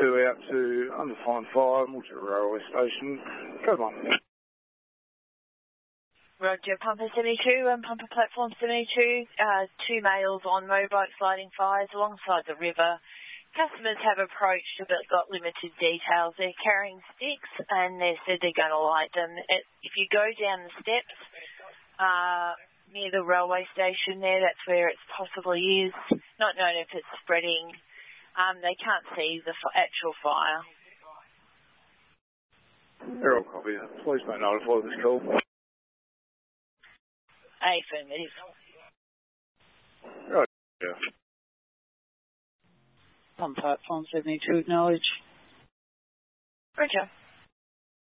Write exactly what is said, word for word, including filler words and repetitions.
seventy-two out to undefined fire, Milton Railway Station. Go on. Roger, Pumper seventy-two and Pumper Platform seventy-two, uh, two males on motorbikes lighting fires alongside the river. Customers have approached but got limited details. They're carrying sticks and they said they're going to light them. It, if you go down the steps uh, near the railway station there, that's where it possibly is. Not known if it's spreading. Um, they can't see the f- actual fire. Errol copy. Please don't notify this call. Affirmative. Right, yeah. On platform seventy-two, acknowledge. Roger.